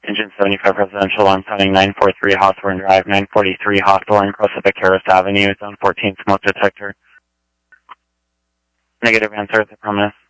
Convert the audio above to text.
Engine 75 Residential, I'm sounding 943 Hawthorne Drive, 943 Hawthorne, close up at Harris Avenue, zone 14 smoke detector. Negative answer, I promise.